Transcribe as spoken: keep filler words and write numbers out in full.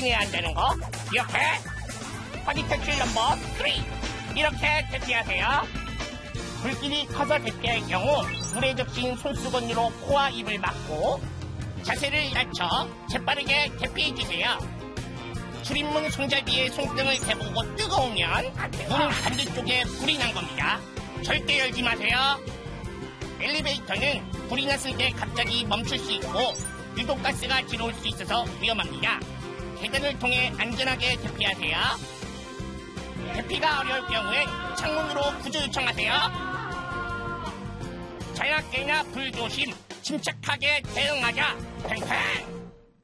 확인해야 한다는 거 기억해? 화기 탈출 넘버 삼 이렇게 대피하세요. 불길이 커서 대피할 경우 물에 적신 손수건으로 코와 입을 막고 자세를 낮춰 재빠르게 대피해주세요. 출입문 손잡이에 손등을 대보고 뜨거우면 문 반대쪽에 불이 난 겁니다. 절대 열지 마세요. 엘리베이터는 불이 났을 때 갑자기 멈출 수 있고 유독 가스가 들어올 수 있어서 위험합니다. 계단을 통해 안전하게 대피하세요. 대피가 어려울 경우엔 창문으로 구조 요청하세요. 자연학계나 불조심, 침착하게 대응하자. 팽팽!